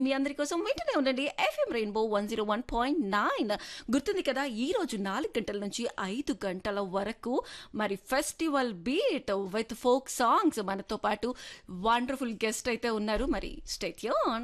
మీ అందరి కోసం వింటూనే ఉండండి ఎఫ్ఎం రెయిన్బో 101.9. గుర్తుంది కదా, ఈ రోజు 4 గంటల నుంచి 5 గంటల వరకు మరి festival beat with folk songs మనతో పాటు వండర్ఫుల్ గెస్ట్ అయితే ఉన్నారు. మరి స్టే ట్యూన్.